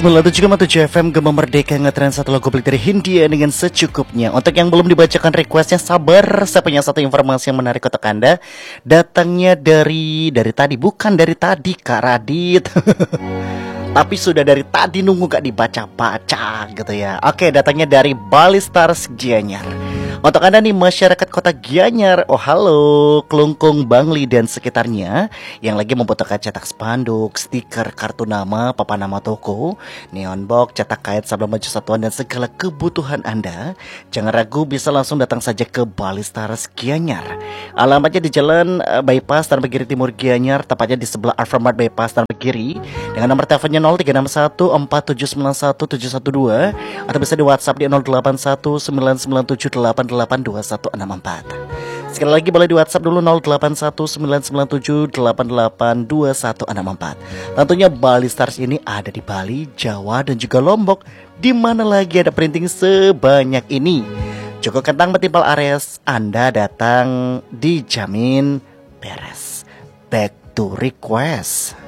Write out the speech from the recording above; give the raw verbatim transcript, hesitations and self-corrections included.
sembilan puluh tujuh koma tujuh F M Gema Merdeka, ngetren satu lagu pelik dari Hindia dengan secukupnya. Untuk yang belum dibacakan requestnya, sabar, saya punya satu informasi yang menarik untuk Anda. Datangnya dari dari tadi, bukan dari tadi Kak Radit. Tapi sudah dari tadi nunggu gak dibaca-baca gitu ya. Oke, datangnya dari Bali Stars Gianyar. Untuk Anda nih masyarakat kota Gianyar, oh halo, Kelungkung, Bangli dan sekitarnya yang lagi membutuhkan cetak spanduk, stiker, kartu nama, papan nama toko, neon box, cetak kait, sabloon baju satuan dan segala kebutuhan Anda, jangan ragu, bisa langsung datang saja ke Bali Stars Gianyar. Alamatnya di Jalan uh, Bypass Tanpa Kiri Timur Gianyar, tepatnya di sebelah Alfamart Bypass Tanpa Kiri, dengan nomor teleponnya nol tiga enam satu empat tujuh sembilan satu tujuh satu dua atau bisa di WhatsApp di nol delapan satu sembilan sembilan tujuh delapan delapan dua satu enam empat. Sekali lagi boleh di WhatsApp dulu nol delapan satu sembilan sembilan tujuh delapan delapan dua satu enam empat. Tentunya Bali Stars ini ada di Bali, Jawa dan juga Lombok. Di mana lagi ada printing sebanyak ini? Cukup kentang betimpal Ares, Anda datang dijamin beres. Back to request.